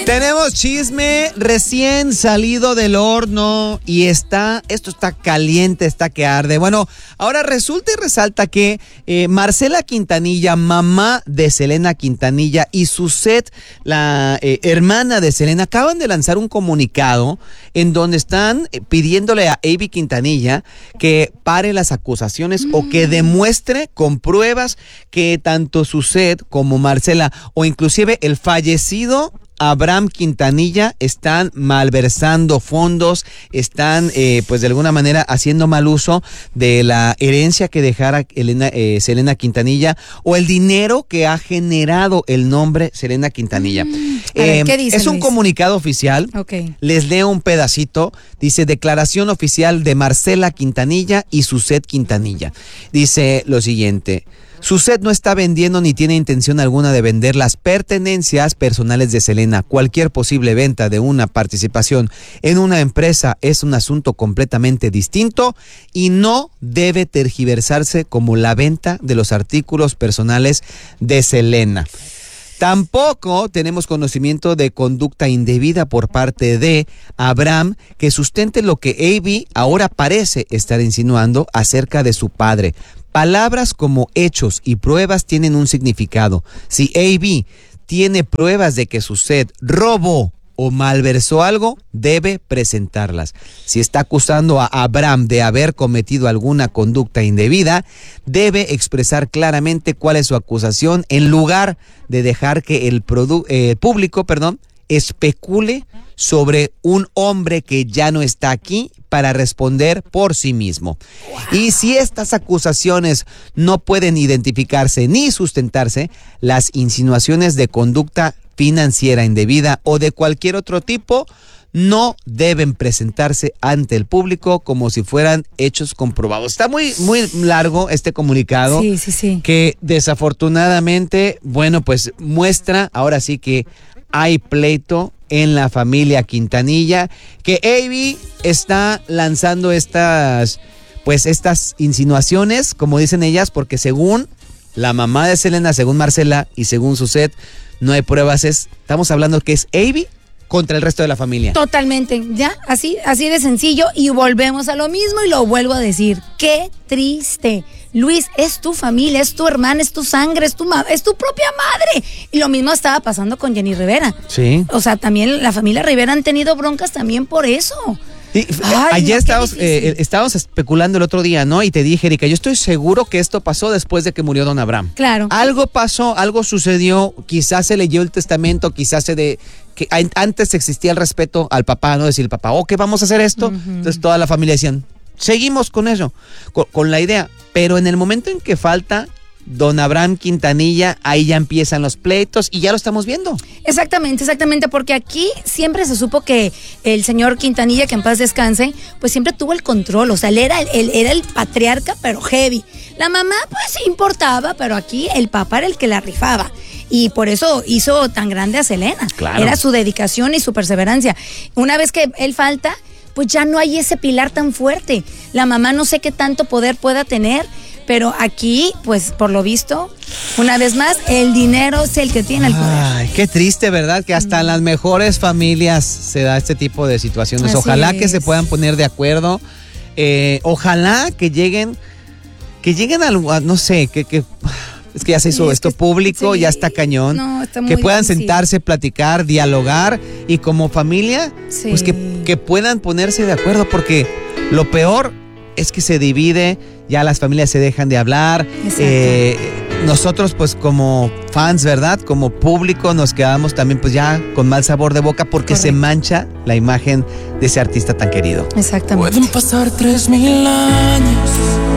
Tenemos chisme recién salido del horno y esto está caliente, está que arde. Bueno, ahora resulta y resalta que Marcela Quintanilla, mamá de Selena Quintanilla, y Suzette, la hermana de Selena, acaban de lanzar un comunicado en donde están pidiéndole a Abby Quintanilla que pare las acusaciones o que demuestre con pruebas que tanto Suzette como Marcela o inclusive el fallecido Abraham Quintanilla están malversando fondos, están pues de alguna manera haciendo mal uso de la herencia que dejara Selena Quintanilla o el dinero que ha generado el nombre Selena Quintanilla. Ver, ¿qué dice, es un Luis? comunicado oficial. Okay. Les leo un pedacito. Dice: declaración oficial de Marcela Quintanilla y Suzette Quintanilla. Dice lo siguiente: Suzette no está vendiendo ni tiene intención alguna de vender las pertenencias personales de Selena. Cualquier posible venta de una participación en una empresa es un asunto completamente distinto y no debe tergiversarse como la venta de los artículos personales de Selena. Tampoco tenemos conocimiento de conducta indebida por parte de Abraham que sustente lo que Abby ahora parece estar insinuando acerca de su padre. Palabras como hechos y pruebas tienen un significado. Si Abby tiene pruebas de que Suzette robó o malversó algo, debe presentarlas. Si está acusando a Abraham de haber cometido alguna conducta indebida, debe expresar claramente cuál es su acusación en lugar de dejar que el público especule sobre un hombre que ya no está aquí para responder por sí mismo. Wow. Y si estas acusaciones no pueden identificarse ni sustentarse, las insinuaciones de conducta financiera indebida o de cualquier otro tipo no deben presentarse ante el público como si fueran hechos comprobados. Está muy largo este comunicado. Sí. Que desafortunadamente, bueno, pues muestra ahora sí que hay pleito en la familia Quintanilla, que Abby está lanzando estas insinuaciones, como dicen ellas, porque según la mamá de Selena, según Marcela y según Suzette, no hay pruebas. Estamos hablando que es Abby contra el resto de la familia. Totalmente, ya, así de sencillo, y volvemos a lo mismo y lo vuelvo a decir. Qué triste. Luis, es tu familia, es tu hermana, es tu sangre, es tu propia madre. Y lo mismo estaba pasando con Jenny Rivera. Sí. O sea, también la familia Rivera han tenido broncas también por eso. Sí, ayer estábamos especulando el otro día, ¿no? Y te dije, Erika, yo estoy seguro que esto pasó después de que murió don Abraham. Claro. Algo pasó, algo sucedió, quizás se leyó el testamento, que antes existía el respeto al papá, ¿no? Decir el papá, ¿qué vamos a hacer esto? Uh-huh. Entonces toda la familia decían, seguimos con eso, con la idea. Pero en el momento en que falta don Abraham Quintanilla, ahí ya empiezan los pleitos y ya lo estamos viendo. Exactamente, porque aquí siempre se supo que el señor Quintanilla, que en paz descanse, pues siempre tuvo el control. O sea, él era el patriarca, pero heavy. La mamá, pues sí importaba, pero aquí el papá era el que la rifaba. Y por eso hizo tan grande a Selena. Claro. Era su dedicación y su perseverancia. Una vez que él falta, pues ya no hay ese pilar tan fuerte. La mamá no sé qué tanto poder pueda tener, pero aquí, pues por lo visto, una vez más, el dinero es el que tiene el poder. Ay, qué triste, ¿verdad? Que hasta en las mejores familias se da este tipo de situaciones. Así Ojalá es. que se puedan poner de acuerdo. Ojalá que lleguen a, no sé, que es que ya se hizo esto público, sí, ya está cañón. No, está muy que puedan difícil. sentarse, platicar, dialogar y como familia, Sí. pues que puedan ponerse de acuerdo, porque lo peor es que se divide, ya las familias se dejan de hablar. Nosotros pues como fans, ¿verdad? Como público nos quedamos también pues ya con mal sabor de boca porque Correcto. se mancha la imagen de ese artista tan querido. Exactamente. Pueden pasar 3000 años